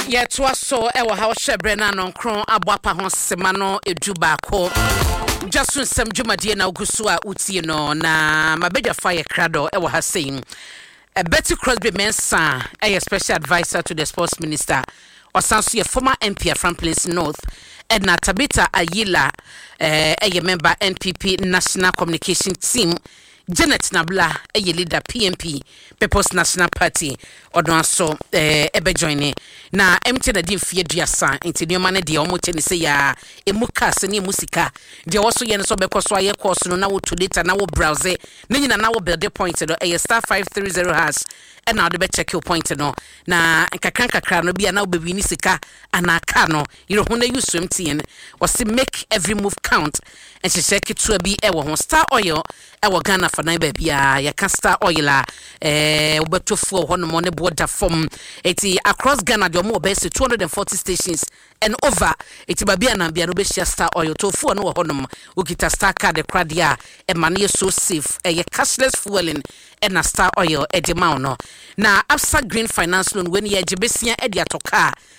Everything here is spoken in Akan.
Ye toa so ewa ha hyebre na no nkron aboapa ho sema no edu baako jasun sem dwumadie na ogusu a utie no na mabedwa fire krado ewa ha saying Betty Crosby Mensah a special advisor to the sports minister osanso ye former MP from Plains North Edna Tabita Ayila a member NPP National Communication Team Janet Nabla a leader PMP People's National Party odonso ebe join na empty na dimfie duasa nti ne ma ne de omoche ne se ya emuka se ne musika de also ye ne so bekoso aye course no na wo to data na wo browse ne nyina na wo build point do star 530 has and now the check your point no na kakra no bia na wo be wini sika anaka no you know use swim was make every move count and she check it to be e star oil e Ghana for na bia ya can star oil a obeto fo ho no mo ne border from eti across Ghana the more base 240 stations and over eti babia na bia no be share star oil to fo no ho no ukita star card the cradia e man so safe e cashless fueling and na star oil e de ma no na Absa Green Finance Loan when ye jebesia e de atoka